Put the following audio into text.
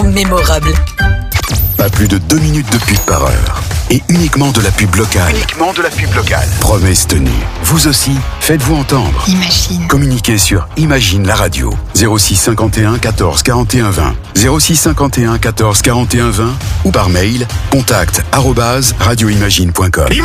mémorable. Pas plus de 2 minutes de pub par heure. Et uniquement de la pub locale. Promesse tenue. Vous aussi, faites-vous entendre. Imagine. Communiquez sur Imagine la radio. 06 51 14 41 20. 06 51 14 41 20 ou par mail contact@radioimagine.com.